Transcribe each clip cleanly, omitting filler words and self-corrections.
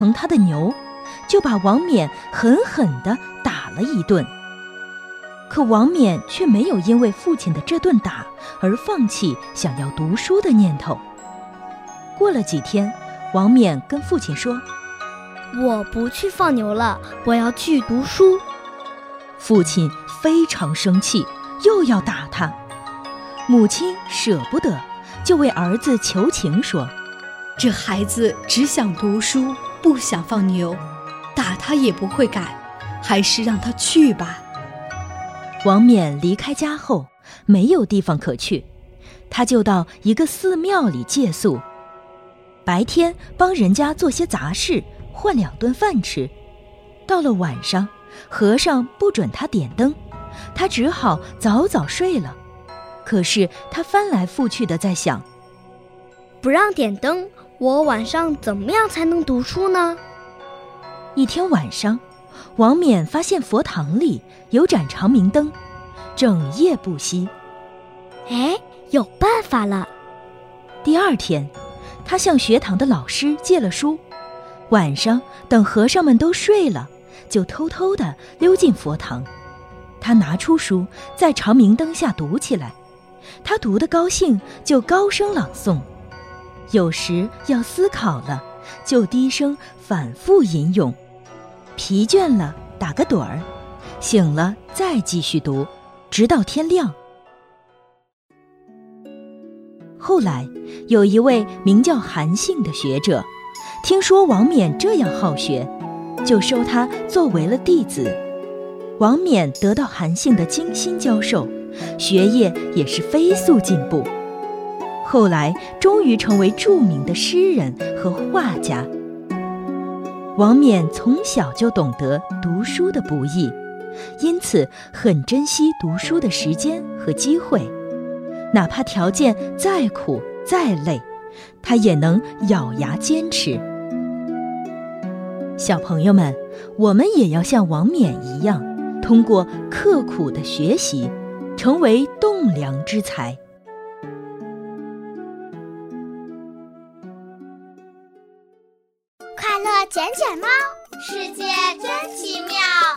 成他的牛，就把王冕狠狠地打了一顿。可王冕却没有因为父亲的这顿打而放弃想要读书的念头。过了几天，王冕跟父亲说： 我不去放牛了，我要去读书。 父亲非常生气，又要打他。母亲舍不得，就为儿子求情说： 这孩子只想读书，不想放牛，打他也不会改，还是让他去吧。 王冕离开家后，没有地方可去，他就到一个寺庙里借宿，白天帮人家做些杂事，换2顿饭吃。到了晚上，和尚不准他点灯，他只好早早睡了。可是他翻来覆去的在想， 不让点灯，我晚上怎么样才能读书呢？ 一天晚上，王冕发现佛堂里有盏长明灯，整夜不熄。 哎，有办法了！ 第二天，他向学堂的老师借了书，晚上等和尚们都睡了，就偷偷地溜进佛堂。他拿出书，在长明灯下读起来。他读得高兴，就高声朗诵；有时要思考了，就低声反复吟咏。疲倦了打个盹儿，醒了再继续读，直到天亮。后来有一位名叫韩信的学者，听说王冕这样好学，就收他作为了弟子。王冕得到韩信的精心教授，学业也是飞速进步，后来终于成为著名的诗人和画家。王冕从小就懂得读书的不易，因此很珍惜读书的时间和机会，哪怕条件再苦再累，他也能咬牙坚持。小朋友们，我们也要像王冕一样，通过刻苦的学习，成为栋梁之才。 快乐捡捡猫，世界真奇妙。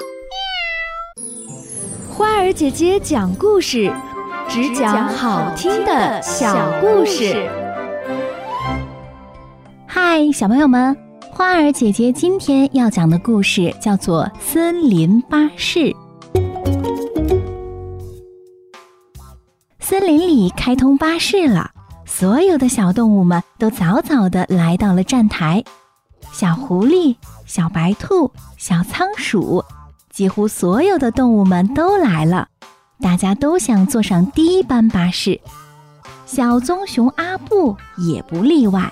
花儿姐姐讲故事，只讲好听的小故事。 嗨，小朋友们，花儿姐姐今天要讲的故事叫做《森林巴士》。森林里开通巴士了，所有的小动物们都早早地来到了站台。小狐狸、小白兔、小仓鼠，几乎所有的动物们都来了，大家都想坐上第一班巴士。小棕熊阿布也不例外。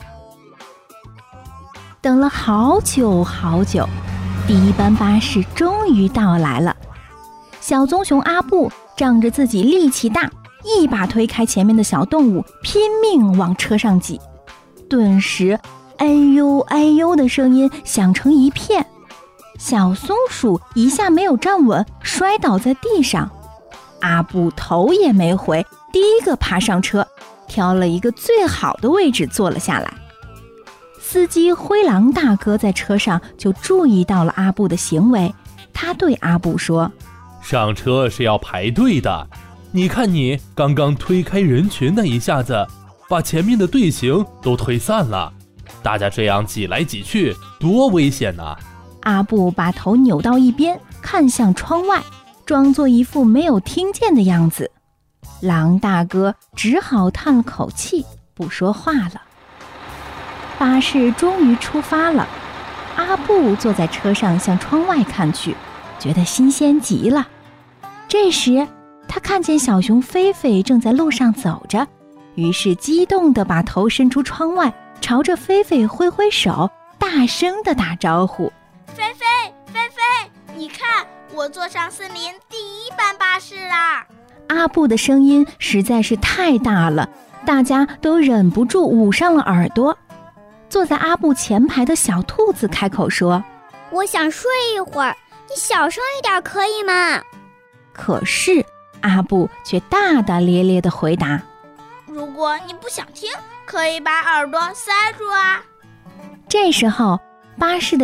等了好久好久，第一班巴士终于到来了。小棕熊阿布仗着自己力气大，一把推开前面的小动物，拼命往车上挤。顿时哎呦哎呦的声音响成一片，小松鼠一下没有站稳，摔倒在地上。阿布头也没回，第一个爬上车，挑了一个最好的位置坐了下来。司机灰狼大哥在车上就注意到了阿布的行为，他对阿布说： 上车是要排队的，你看你刚刚推开人群那一下子，把前面的队形都推散了，大家这样挤来挤去多危险啊。 阿布把头扭到一边，看向窗外，装作一副没有听见的样子。狼大哥只好叹了口气，不说话了。巴士终于出发了，阿布坐在车上向窗外看去，觉得新鲜极了。这时他看见小熊菲菲正在路上走着，于是激动地把头伸出窗外，朝着菲菲挥挥手，大声地打招呼： 菲菲，菲菲，你看，我坐上森林第一班巴士啦！ 阿布的声音实在是太大了，大家都忍不住捂上了耳朵。坐在阿布前排的小兔子开口说： 我想睡一会儿，你小声一点可以吗？ 可是阿布却大大咧咧地回答： 如果你不想听，可以把耳朵塞住啊。 这时候巴士的